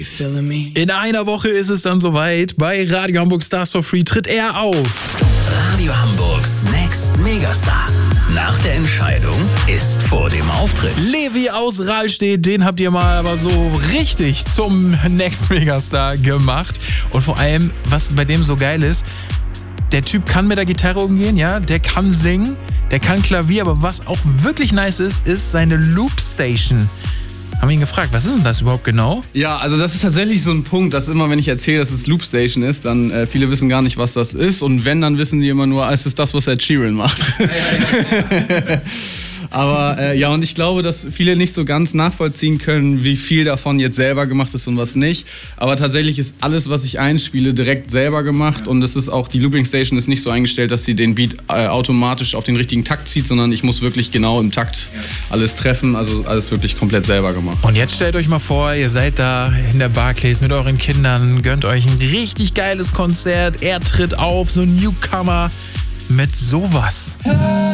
In einer Woche ist es dann soweit. Bei Radio Hamburg Stars for Free tritt er auf. Radio Hamburgs Next Megastar. Nach der Entscheidung ist vor dem Auftritt. Levi aus Rahlstedt, den habt ihr mal aber so richtig zum Next Megastar gemacht. Und vor allem, was bei dem so geil ist, der Typ kann mit der Gitarre umgehen, ja, der kann singen, der kann Klavier, aber was auch wirklich nice ist seine Loopstation. Haben wir ihn gefragt, was ist denn das überhaupt genau? Ja, also das ist tatsächlich so ein Punkt, dass immer, wenn ich erzähle, dass es Loopstation ist, dann viele wissen gar nicht, was das ist. Und wenn, dann wissen die immer nur, es ist das, was Ed Sheeran macht. Aber ja, und ich glaube, dass viele nicht so ganz nachvollziehen können, wie viel davon jetzt selber gemacht ist und was nicht. Aber tatsächlich ist alles, was ich einspiele, direkt selber gemacht. Und es ist auch, die Looping Station ist nicht so eingestellt, dass sie den Beat automatisch auf den richtigen Takt zieht, sondern ich muss wirklich genau im Takt alles treffen. Also alles wirklich komplett selber gemacht. Und jetzt stellt euch mal vor, ihr seid da in der Barclays mit euren Kindern, gönnt euch ein richtig geiles Konzert. Er tritt auf, so ein Newcomer mit sowas.